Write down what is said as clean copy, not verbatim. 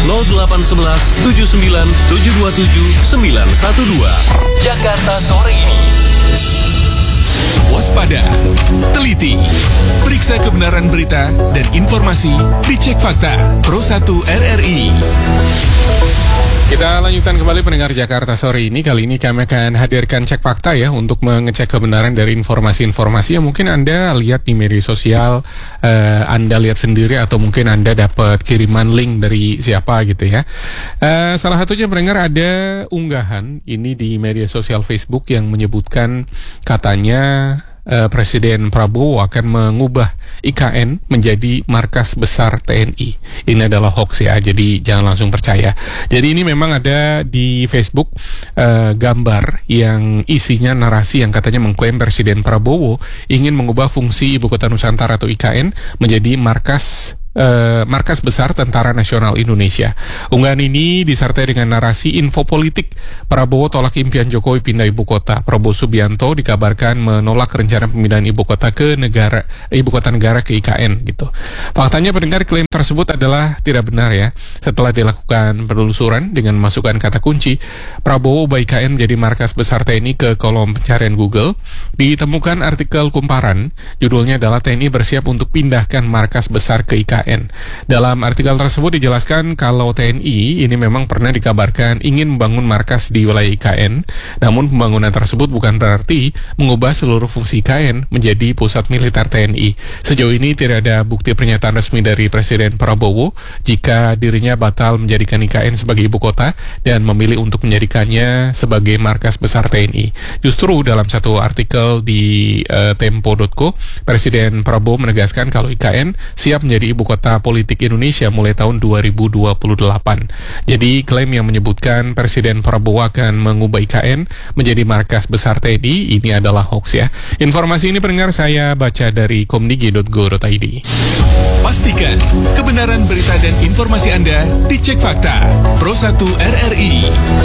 0811 79 727 912. Jakarta sore ini. Waspada, teliti, periksa kebenaran berita dan informasi, dicek fakta. Pro 1 RRI. Kita lanjutkan kembali pendengar Jakarta sore ini. Kali ini kami akan hadirkan cek fakta ya, untuk mengecek kebenaran dari informasi-informasi yang mungkin Anda lihat di media sosial, Anda lihat sendiri, atau mungkin Anda dapat kiriman link dari siapa gitu ya. Salah satunya pendengar, ada unggahan ini di media sosial Facebook yang menyebutkan katanya Presiden Prabowo akan mengubah IKN menjadi markas besar TNI. Ini adalah hoax ya, jadi jangan langsung percaya. Jadi ini memang ada di Facebook gambar yang isinya narasi yang katanya mengklaim Presiden Prabowo ingin mengubah fungsi Ibu Kota Nusantara atau IKN menjadi markas besar Tentara Nasional Indonesia. Unggahan ini disertai dengan narasi info politik. Prabowo tolak impian Jokowi pindah ibu kota. Prabowo Subianto dikabarkan menolak rencana pemindahan ibu kota negara ke IKN gitu. Faktanya pendengar, klaim tersebut adalah tidak benar ya. Setelah dilakukan penelusuran dengan masukkan kata kunci Prabowo ubah IKN menjadi markas besar TNI ke kolom pencarian Google, ditemukan artikel kumparan. Judulnya adalah TNI bersiap untuk pindahkan markas besar ke IKN. Dalam artikel tersebut dijelaskan kalau TNI ini memang pernah dikabarkan ingin membangun markas di wilayah IKN, namun pembangunan tersebut bukan berarti mengubah seluruh fungsi IKN menjadi pusat militer TNI. Sejauh ini tidak ada bukti pernyataan resmi dari Presiden Prabowo jika dirinya batal menjadikan IKN sebagai ibu kota dan memilih untuk menjadikannya sebagai markas besar TNI. Justru dalam satu artikel di tempo.co, Presiden Prabowo menegaskan kalau IKN siap menjadi ibu kota politik Indonesia mulai tahun 2028. Jadi klaim yang menyebutkan Presiden Prabowo akan mengubah IKN menjadi markas besar TNI ini adalah hoax ya. Informasi ini pendengar saya baca dari komdigi.go.id. Pastikan kebenaran berita dan informasi Anda dicek fakta. Pro 1 RRI.